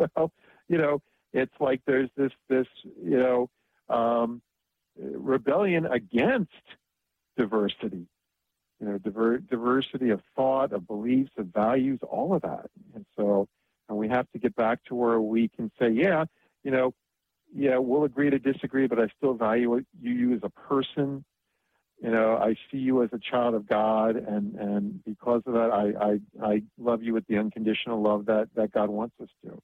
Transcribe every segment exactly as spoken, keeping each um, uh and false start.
Well, you know, it's like there's this, this, you know, um, rebellion against diversity, you know, diver- diversity of thought, of beliefs, of values, all of that. And so, and we have to get back to where we can say, yeah, you know, yeah, we'll agree to disagree, but I still value you as a person. You know, I see you as a child of God, and, and because of that, I, I, I love you with the unconditional love that, that God wants us to.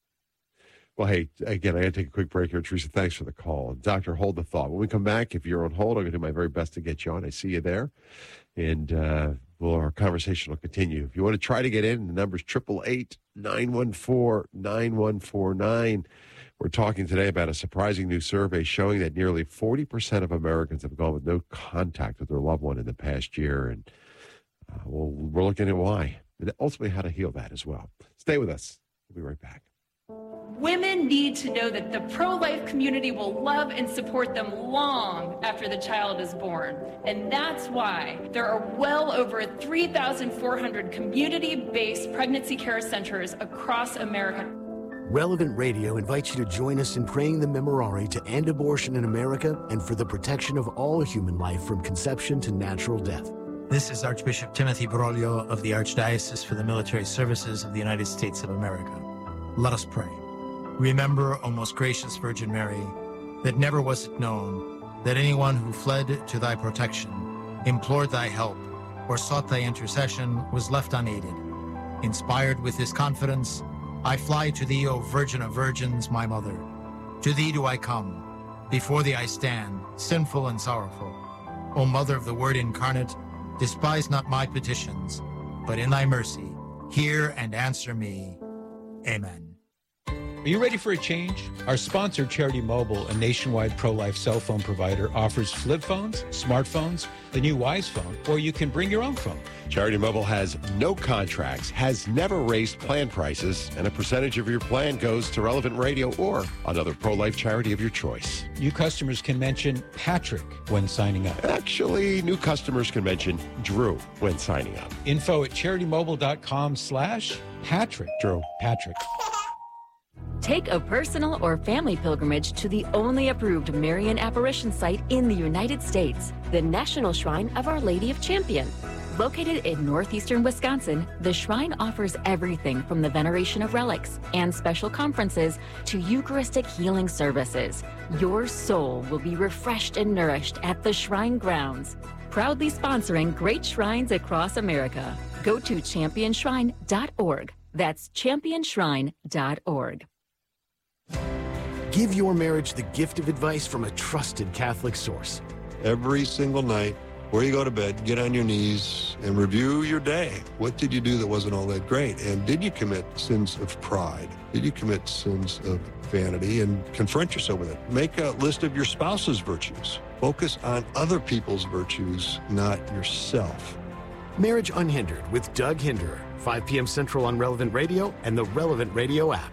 Well, hey, again, I got to take a quick break here. Teresa, thanks for the call. Doctor, hold the thought. When we come back, if you're on hold, I'm going to do my very best to get you on. I see you there. And uh, well, our conversation will continue. If you want to try to get in, the number's eight eight eight, nine one four, nine one four nine. We're talking today about a surprising new survey showing that nearly forty percent of Americans have gone with no contact with their loved one in the past year. And uh, well, we're looking at why and ultimately how to heal that as well. Stay with us. We'll be right back. Women need to know that the pro-life community will love and support them long after the child is born. And that's why there are well over three thousand four hundred community-based pregnancy care centers across America. Relevant Radio invites you to join us in praying the Memorare to end abortion in America and for the protection of all human life from conception to natural death. This is Archbishop Timothy Broglio of the Archdiocese for the Military Services of the United States of America. Let us pray. Remember, O most gracious Virgin Mary, that never was it known that anyone who fled to thy protection, implored thy help, or sought thy intercession was left unaided. Inspired with this confidence, I fly to thee, O Virgin of Virgins, my mother. To thee do I come. Before thee I stand, sinful and sorrowful. O Mother of the Word incarnate, despise not my petitions, but in thy mercy, hear and answer me. Amen. Are you ready for a change? Our sponsor, Charity Mobile, a nationwide pro-life cell phone provider, offers flip phones, smartphones, the new Wise phone, or you can bring your own phone. Charity Mobile has no contracts, has never raised plan prices, and a percentage of your plan goes to Relevant Radio or another pro-life charity of your choice. New customers can mention Patrick when signing up. Actually, new customers can mention Drew when signing up. Info at CharityMobile.com slash Patrick. Drew. Patrick. Take a personal or family pilgrimage to the only approved Marian apparition site in the United States, the National Shrine of Our Lady of Champion. Located in northeastern Wisconsin, the shrine offers everything from the veneration of relics and special conferences to Eucharistic healing services. Your soul will be refreshed and nourished at the shrine grounds. Proudly sponsoring great shrines across America. Go to champion shrine dot org. That's champion shrine dot org. Give your marriage the gift of advice from a trusted Catholic source. Every single night, before you go to bed, get on your knees and review your day. What did you do that wasn't all that great? And did you commit sins of pride? Did you commit sins of vanity? And confront yourself with it. Make a list of your spouse's virtues. Focus on other people's virtues, not yourself. Marriage Unhindered with Doug Hinderer, five p.m. Central on Relevant Radio and the Relevant Radio app.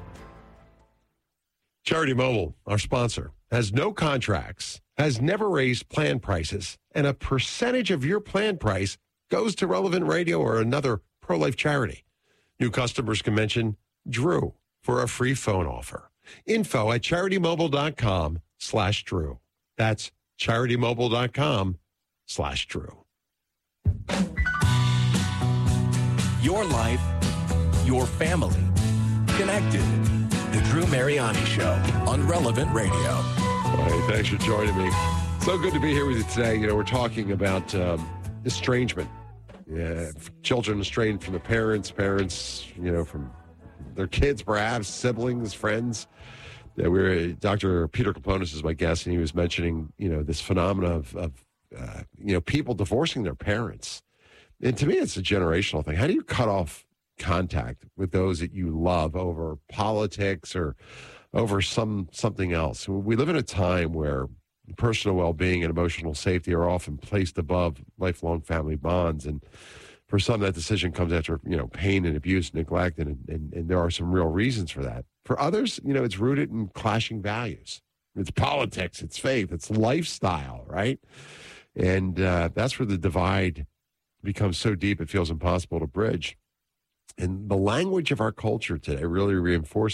Charity Mobile, our sponsor, has no contracts, has never raised plan prices, and a percentage of your plan price goes to Relevant Radio or another pro-life charity. New customers can mention Drew for a free phone offer. Info at CharityMobile.com slash Drew. That's CharityMobile.com slash Drew. Your life, your family, connected. The Drew Mariani Show on Relevant Radio. All right, thanks for joining me. So good to be here with you today. You know, we're talking about um, estrangement. Yeah, children estranged from their parents, parents, you know, from their kids, perhaps, siblings, friends. Yeah, we were, Doctor Peter Kaponis is my guest, and he was mentioning, you know, this phenomena of, of uh, you know, people divorcing their parents. And to me, it's a generational thing. How do you cut off contact with those that you love over politics or over some something else? We live in a time where personal well-being and emotional safety are often placed above lifelong family bonds, and for some that decision comes after, you know, pain and abuse, neglect, and, and and there are some real reasons for that. For others, you know, it's rooted in clashing values. It's politics, it's faith, it's lifestyle, right? And uh, that's where the divide becomes so deep it feels impossible to bridge. And the language of our culture today really reinforces